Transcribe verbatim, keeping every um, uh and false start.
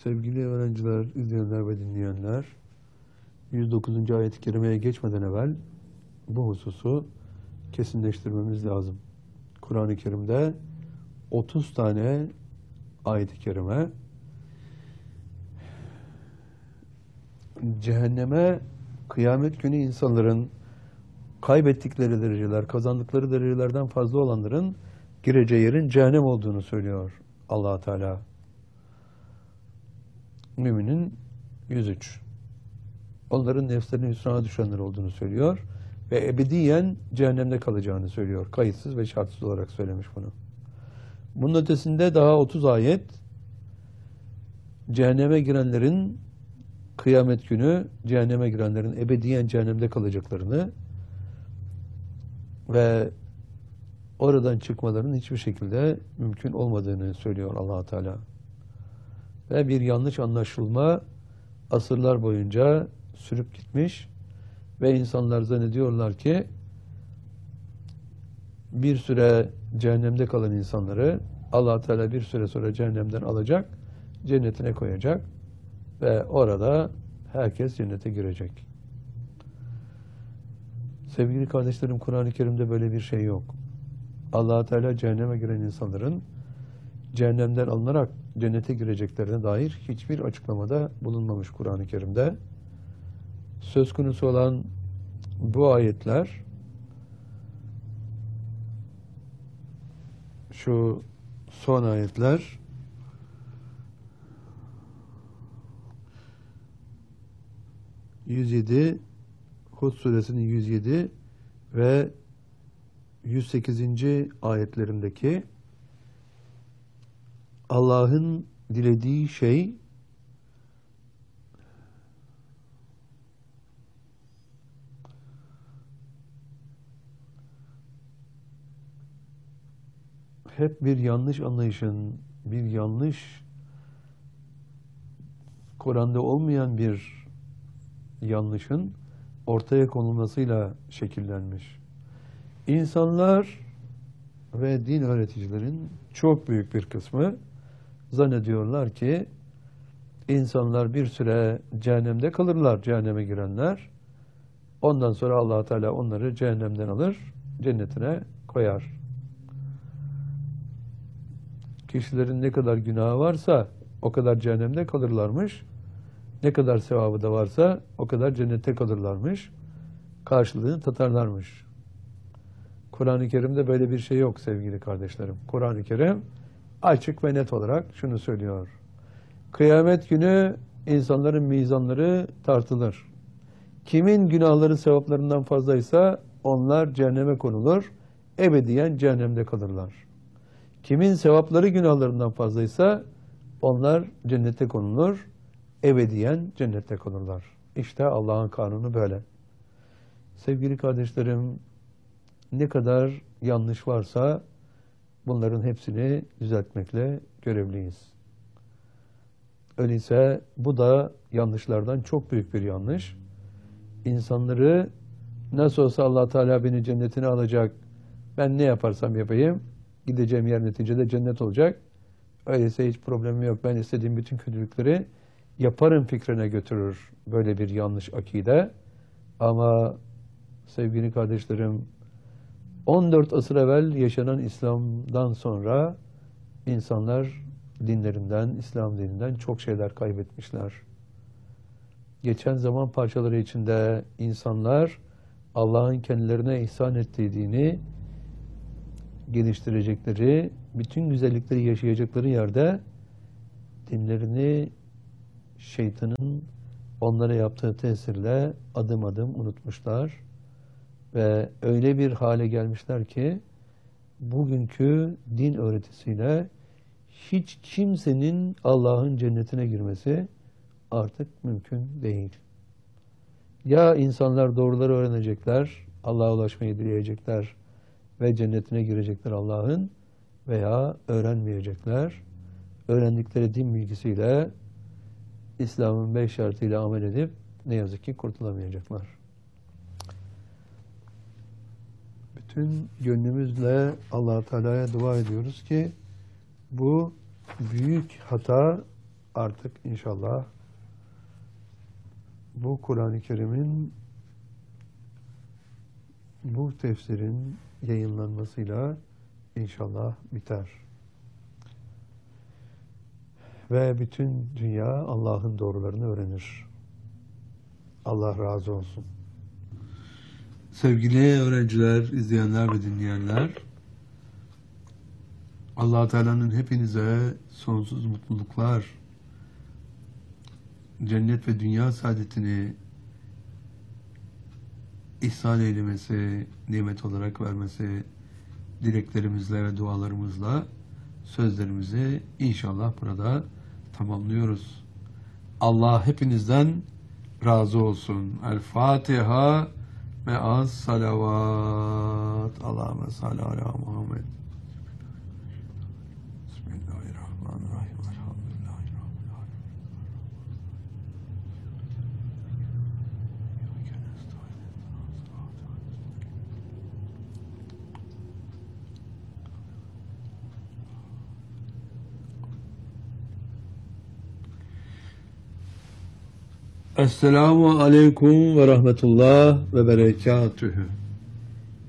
Sevgili öğrenciler, izleyenler ve dinleyenler, yüz dokuzuncu ayet-i kerimeye geçmeden evvel bu hususu kesinleştirmemiz lazım. Kur'an-ı Kerim'de otuz tane ayet-i kerime cehenneme kıyamet günü insanların kaybettikleri dereceler, kazandıkları derecelerden fazla olanların gireceği yerin cehennem olduğunu söylüyor Allah Teala. Müminin yüz üç. Onların nefslerinin hüsrana düşenler olduğunu söylüyor ve ebediyen cehennemde kalacağını söylüyor. Kayıtsız ve şartsız olarak söylemiş bunu. Bunun ötesinde daha otuz ayet cehenneme girenlerin kıyamet günü cehenneme girenlerin ebediyen cehennemde kalacaklarını ve oradan çıkmalarının hiçbir şekilde mümkün olmadığını söylüyor Allah Teala. Ve bir yanlış anlaşılma asırlar boyunca sürüp gitmiş ve insanlar zannediyorlar ki bir süre cehennemde kalan insanları Allah Teala bir süre sonra cehennemden alacak, cennetine koyacak ve orada herkes cennete girecek. Sevgili kardeşlerim, Kur'an-ı Kerim'de böyle bir şey yok. Allah Teala cehenneme giren insanların cehennemden alınarak cennete gireceklerine dair hiçbir açıklamada bulunmamış Kur'an-ı Kerim'de. Söz konusu olan bu ayetler şu son ayetler yüz yedi Hud suresinin yüz yedi ve yüz sekizinci ayetlerindeki Allah'ın dilediği şey hep bir yanlış anlayışın, bir yanlış Kur'an'da olmayan bir yanlışın ortaya konulmasıyla şekillenmiş. İnsanlar ve din öğreticilerin çok büyük bir kısmı zannediyorlar ki insanlar bir süre cehennemde kalırlar, cehenneme girenler. Ondan sonra Allah Teala onları cehennemden alır, cennetine koyar. Kişilerin ne kadar günahı varsa o kadar cehennemde kalırlarmış. Ne kadar sevabı da varsa o kadar cennette kalırlarmış. Karşılığını tatarlarmış. Kur'an-ı Kerim'de böyle bir şey yok sevgili kardeşlerim. Kur'an-ı Kerim açık ve net olarak şunu söylüyor. Kıyamet günü insanların mizanları tartılır. Kimin günahları sevaplarından fazlaysa onlar cehenneme konulur. Ebediyen cehennemde kalırlar. Kimin sevapları günahlarından fazlaysa onlar cennete konulur. Ebediyen cennette kalırlar. İşte Allah'ın kanunu böyle. Sevgili kardeşlerim, ne kadar yanlış varsa bunların hepsini düzeltmekle görevliyiz. Öyleyse bu da yanlışlardan çok büyük bir yanlış. İnsanları nasıl olsa Allah Teala beni cennetine alacak, ben ne yaparsam yapayım, gideceğim yer neticede cennet olacak. Öyleyse hiç problemim yok, ben istediğim bütün kötülükleri yaparım fikrine götürür böyle bir yanlış akide. Ama sevgili kardeşlerim, on dört asır evvel yaşanan İslam'dan sonra insanlar dinlerinden, İslam dininden çok şeyler kaybetmişler. Geçen zaman parçaları içinde insanlar Allah'ın kendilerine ihsan ettiği dini geliştirecekleri, bütün güzellikleri yaşayacakları yerde dinlerini şeytanın onlara yaptığı tesirle adım adım unutmuşlar. Ve öyle bir hale gelmişler ki bugünkü din öğretisiyle hiç kimsenin Allah'ın cennetine girmesi artık mümkün değil. Ya insanlar doğruları öğrenecekler, Allah'a ulaşmayı dileyecekler ve cennetine girecekler Allah'ın, veya öğrenmeyecekler. Öğrendikleri din bilgisiyle İslam'ın beş şartıyla amel edip ne yazık ki kurtulamayacaklar. Bütün gönlümüzle Allah Teala'ya dua ediyoruz ki bu büyük hata artık inşallah bu Kur'an-ı Kerim'in, bu tefsirin yayınlanmasıyla inşallah biter. Ve bütün dünya Allah'ın doğrularını öğrenir. Allah razı olsun. Sevgili öğrenciler, izleyenler ve dinleyenler, Allah Teala'nın hepinize sonsuz mutluluklar, cennet ve dünya saadetini ihsan eylemesi, nimet olarak vermesi dileklerimizle ve dualarımızla sözlerimizi inşallah burada tamamlıyoruz. Allah hepinizden razı olsun. El Fatiha ve az salavat. Allahümme salli ala Muhammed. Bismillahirrahmanirrahim. Elhamdülillahi Rabbil alemin. Esselamu aleyküm ve rahmetullah ve berekatühü.